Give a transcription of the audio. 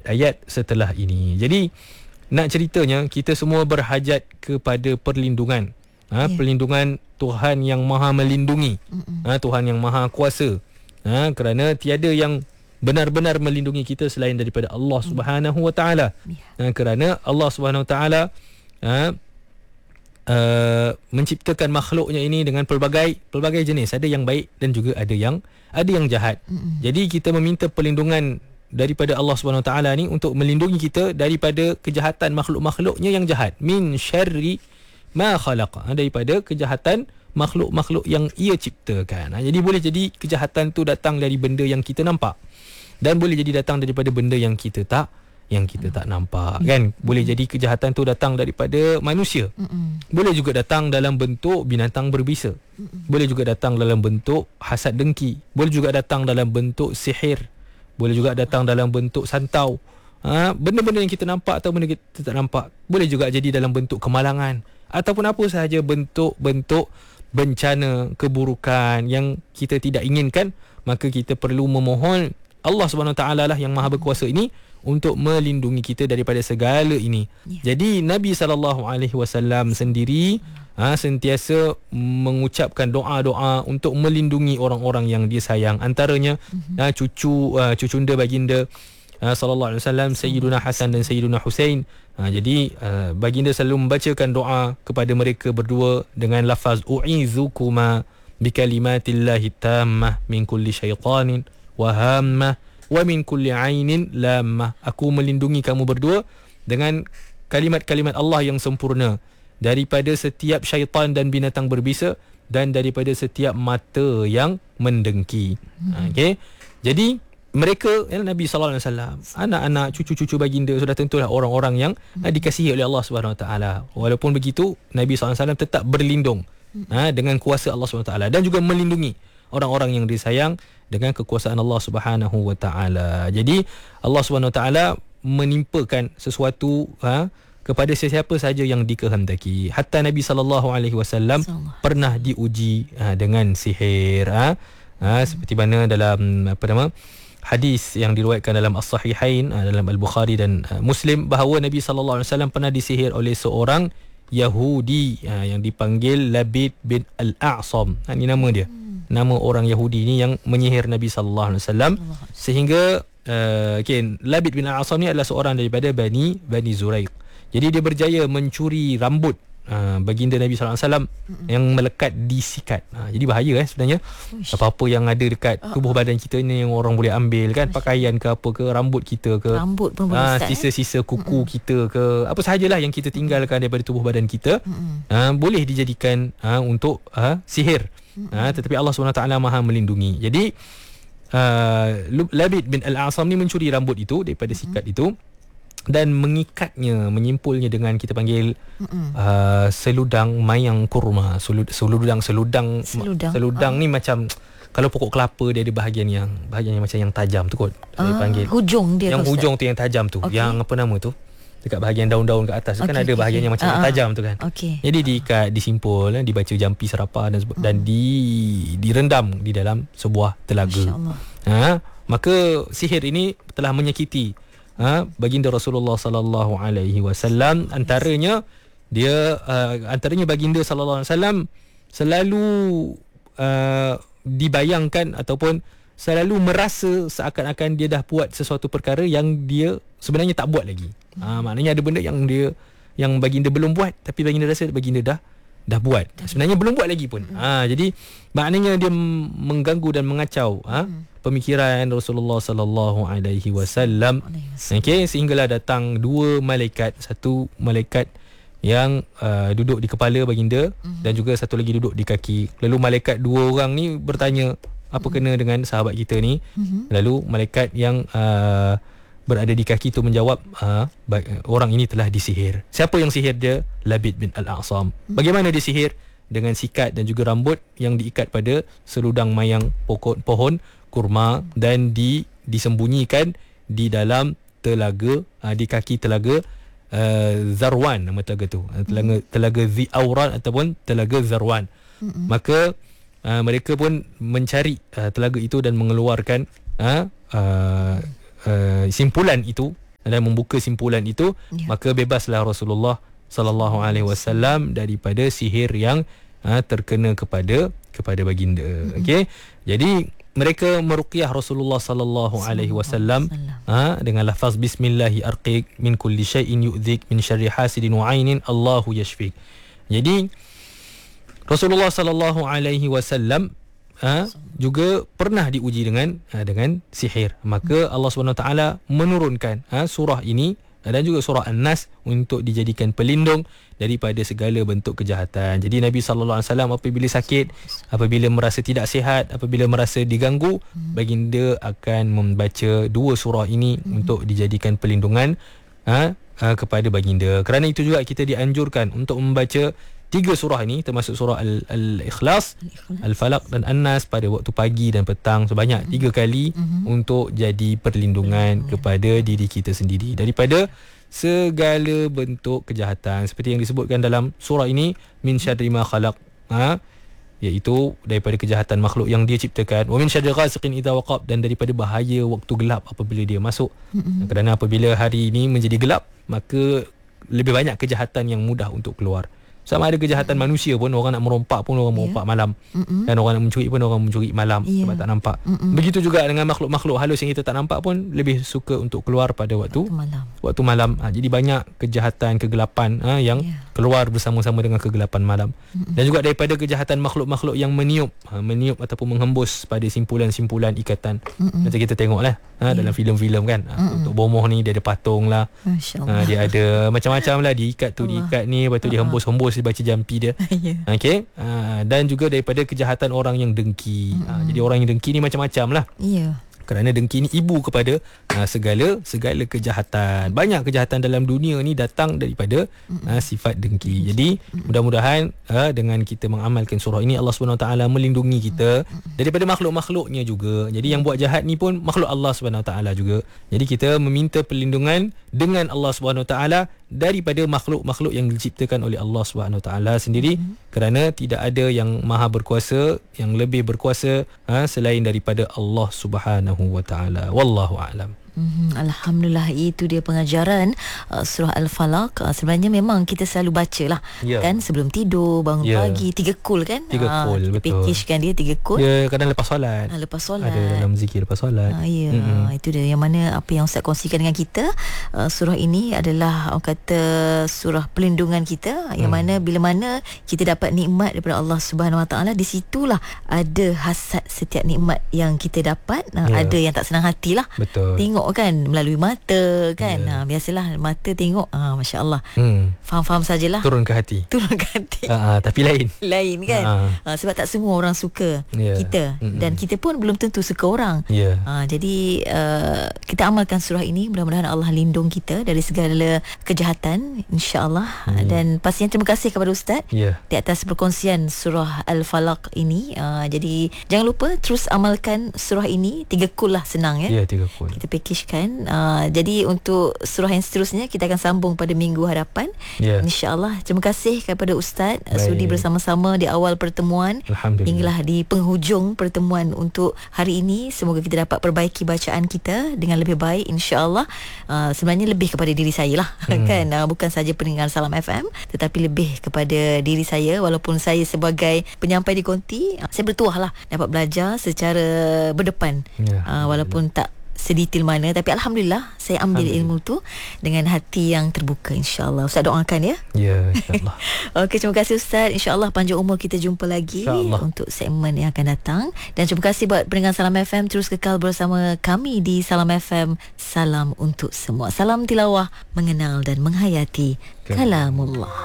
ayat-ayat setelah ini. Jadi nak ceritanya, kita semua berhajat kepada perlindungan. Perlindungan Tuhan yang maha melindungi, Tuhan yang maha kuasa. Kerana tiada yang benar-benar melindungi kita selain daripada Allah Subhanahu Wa Taala. Kerana Allah Subhanahu Wa Taala menciptakan makhluknya ini dengan pelbagai jenis. Ada yang baik dan juga ada yang jahat. Jadi kita meminta perlindungan daripada Allah Subhanahu Wa Taala ni untuk melindungi kita daripada kejahatan makhluk-makhluknya yang jahat. Min syarri ma khalaq, daripada kejahatan makhluk-makhluk yang ia ciptakan. Jadi boleh jadi kejahatan tu datang dari benda yang kita nampak, dan boleh jadi datang daripada benda yang kita tak nampak, kan? Boleh jadi kejahatan tu datang daripada manusia. Boleh juga datang dalam bentuk binatang berbisa. Boleh juga datang dalam bentuk hasad dengki. Boleh juga datang dalam bentuk sihir. Boleh juga datang dalam bentuk santau. Benda-benda yang kita nampak atau benda kita tak nampak. Boleh juga jadi dalam bentuk kemalangan ataupun apa sahaja bentuk-bentuk bencana, keburukan yang kita tidak inginkan. Maka kita perlu memohon Allah Subhanahu Wa Taala lah yang maha berkuasa ini untuk melindungi kita daripada segala ini. Jadi Nabi SAW sendiri sentiasa mengucapkan doa-doa untuk melindungi orang-orang yang dia sayang. Antaranya cucunda baginda sallallahu alaihi wasallam, Sayyiduna Hasan dan Sayyiduna Husain. Jadi baginda selalu membacakan doa kepada mereka berdua dengan lafaz u'izukuma bikalimatillahi tammah min kulli syaitanin wa hammah wa min kulli ainin lamah. Aku melindungi kamu berdua dengan kalimat-kalimat Allah yang sempurna daripada setiap syaitan dan binatang berbisa dan daripada setiap mata yang mendengki. Okey. Jadi mereka, Nabi sallallahu alaihi wasallam, anak-anak, cucu-cucu baginda sudah tentulah orang-orang yang dikasihi oleh Allah Subhanahu Wa Taala. Walaupun begitu, Nabi sallallahu alaihi wasallam tetap berlindung dengan kuasa Allah Subhanahu Wa Taala dan juga melindungi orang-orang yang disayang dengan kekuasaan Allah Subhanahu Wa Taala. Jadi Allah Subhanahu Wa Taala menimpakan sesuatu kepada sesiapa saja yang dikehendaki. Hatta Nabi sallallahu alaihi wasallam pernah diuji dengan sihir. Seperti mana dalam hadis yang diriwayatkan dalam As-Sahihain, dalam Al-Bukhari dan Muslim, bahawa Nabi sallallahu alaihi wasallam pernah disihir oleh seorang Yahudi yang dipanggil Labid bin Al-A'sam. Ini nama dia. Nama orang Yahudi ni yang menyihir Nabi sallallahu alaihi wasallam sehingga Labid bin Al-A'sam ni adalah seorang daripada Bani Zuraiq. Jadi dia berjaya mencuri rambut baginda Nabi sallallahu alaihi wasallam yang melekat di sikat. Jadi bahaya sebenarnya. Apa-apa yang ada dekat tubuh badan kita ni yang orang boleh ambil, kan, pakaian ke apa ke, rambut kita ke, rambut pun boleh sisa-sisa kuku kita ke, apa sahajalah yang kita tinggalkan daripada tubuh badan kita, boleh dijadikan untuk sihir. Tetapi Allah SWT maha melindungi. Jadi Labid bin Al-A'sam ni mencuri rambut itu daripada sikat itu dan mengikatnya, menyimpulnya dengan kita panggil seludang mayang kurma. Seludang ni macam, kalau pokok kelapa dia ada bahagian yang macam yang tajam tu kot. Saya panggil hujung dia. Yang hujung tu yang tajam tu. Yang apa nama tu? Dekat bahagian daun-daun ke atas kan ada bahagian yang macam yang tajam tu kan. Jadi diikat, disimpul, dibaca jampi serapah dan direndam di dalam sebuah telaga. Maka sihir ini telah menyakiti baginda Rasulullah sallallahu alaihi wasallam. Antaranya baginda sallallahu alaihi wasallam selalu dibayangkan ataupun selalu merasa seakan-akan dia dah buat sesuatu perkara yang dia sebenarnya tak buat lagi. Maknanya ada benda yang baginda belum buat tapi baginda rasa baginda dah buat. Sebenarnya belum buat lagi pun. Jadi maknanya dia mengganggu dan mengacau pemikiran Rasulullah sallallahu alaihi wasallam. Okey, sehinggalah datang dua malaikat, satu malaikat yang duduk di kepala baginda dan juga satu lagi duduk di kaki. Lalu malaikat dua orang ni bertanya, apa kena dengan sahabat kita ni? Lalu malaikat yang berada di kaki tu menjawab, orang ini telah disihir. Siapa yang sihir dia? Labid bin Al-A'sam. Bagaimana dia sihir? Dengan sikat dan juga rambut yang diikat pada seludang mayang pohon kurma dan disembunyikan di dalam telaga, di kaki telaga Zarwan, nama telaga tu. Telaga Zi-Auran ataupun telaga Zarwan. Maka mereka pun mencari telaga itu dan mengeluarkan simpulan itu dan membuka simpulan itu, maka bebaslah Rasulullah sallallahu alaihi wasallam daripada sihir yang terkena kepada baginda. Okey. Jadi mereka meruqyah Rasulullah sallallahu alaihi wasallam dengan lafaz bismillahi arqiq min kulli syai'in yu'dhik min syarri hasidin wa 'ainin Allahu yashfik. Jadi Rasulullah sallallahu alaihi wasallam juga pernah diuji dengan sihir. Maka Allah Subhanahu Wa Taala menurunkan surah ini dan juga surah An-Nas untuk dijadikan pelindung daripada segala bentuk kejahatan. Jadi Nabi sallallahu alaihi wasallam apabila sakit, apabila merasa tidak sihat, apabila merasa diganggu, baginda akan membaca dua surah ini untuk dijadikan pelindungan kepada baginda. Kerana itu juga kita dianjurkan untuk membaca 3 surah ini, termasuk surah Al-Ikhlas, Al-Falaq dan An-Nas pada waktu pagi dan petang sebanyak 3 kali untuk jadi perlindungan kepada diri kita sendiri daripada segala bentuk kejahatan seperti yang disebutkan dalam surah ini, min syarri ma khalaq, iaitu daripada kejahatan makhluk yang dia ciptakan, wa min syarri ghasiqin idza waqab, dan daripada bahaya waktu gelap apabila dia masuk. Kerana apabila hari ini menjadi gelap, maka lebih banyak kejahatan yang mudah untuk keluar. Sama ada kejahatan manusia pun, orang nak merompak pun orang merompak malam, dan orang nak mencuri pun orang mencuri malam sebab tak nampak. Begitu juga dengan makhluk-makhluk halus yang kita tak nampak pun lebih suka untuk keluar pada waktu malam. Jadi banyak kejahatan kegelapan yang keluar bersama-sama dengan kegelapan malam. Dan juga daripada kejahatan makhluk-makhluk yang meniup ataupun menghembus pada simpulan-simpulan ikatan. Macam kita tengoklah dalam filem-filem kan, untuk bomoh ni dia ada patung lah, dia ada macam-macam lah, diikat ni, lepas tu dihembus dia baca jampi dia. Okey. Dan juga daripada kejahatan orang yang dengki. Jadi orang yang dengki ni macam-macam lah. Kerana dengki ni ibu kepada segala kejahatan. Banyak kejahatan dalam dunia ni datang daripada sifat dengki. Jadi mudah-mudahan dengan kita mengamalkan surah ini, Allah SWT melindungi kita daripada makhluk-makhluknya juga. Jadi yang buat jahat ni pun makhluk Allah SWT juga. Jadi kita meminta perlindungan dengan Allah SWT daripada makhluk-makhluk yang diciptakan oleh Allah SWT sendiri, kerana tidak ada yang maha berkuasa, yang lebih berkuasa selain daripada Allah SWT. Wallahu a'lam. Alhamdulillah, itu dia pengajaran surah Al-Falaq. Sebenarnya memang kita selalu baca lah, kan, sebelum tidur, bangun pagi, 3 kul kan, 3 kul, betul. Pakejkan dia 3 kul. Kadang lepas solat. Ada dalam zikir lepas solat. Itu dia yang mana apa yang Ustaz kongsikan dengan kita. Surah ini adalah orang kata surah pelindungan kita, yang mana bila mana kita dapat nikmat daripada Allah Subhanahu Wa Taala, di situlah ada hasad setiap nikmat yang kita dapat. Ada yang tak senang hatilah. Betul. Tengok kan melalui mata kan. Biasalah mata tengok, masya-Allah. Faham-faham sajalah. Turun ke hati. Tapi lain kan. Sebab tak semua orang suka kita, dan kita pun belum tentu suka orang. Jadi kita amalkan surah ini, mudah-mudahan Allah lindung kita dari segala kejahatan, insya-Allah. Dan pastinya terima kasih kepada Ustaz di atas perkongsian surah Al-Falaq ini. Jadi jangan lupa terus amalkan surah ini. 3 kul lah, senang ya. 3 kul. Kita package kan. Jadi untuk surah yang seterusnya kita akan sambung pada minggu hadapan, insya-Allah. Terima kasih kepada Ustaz sudi bersama-sama di awal pertemuan hinggalah di penghujung pertemuan untuk hari ini. Semoga kita dapat perbaiki bacaan kita dengan lebih baik, insya-Allah. Sebenarnya lebih kepada diri saya lah kan, bukan saja pendengar Salam FM, tetapi lebih kepada diri saya. Walaupun saya sebagai penyampai di konti, saya bertuah lah dapat belajar secara berdepan, walaupun tak sedetail mana, tapi alhamdulillah saya ambil ilmu tu dengan hati yang terbuka, insya-Allah. Ustaz doakan ya. Ya, insya-Allah. Okey, terima kasih Ustaz. Insya-Allah panjang umur kita jumpa lagi untuk segmen yang akan datang. Dan terima kasih buat pendengar Salam FM, terus kekal bersama kami di Salam FM. Salam untuk semua. Salam tilawah, mengenal dan menghayati kalamullah.